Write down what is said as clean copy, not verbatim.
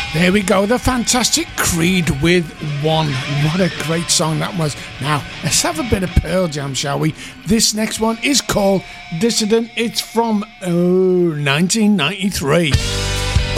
There we go, the fantastic Creed with One. What a great song that was. Now, let's have a bit of Pearl Jam, shall we? This next one is called Dissident. It's from 1993.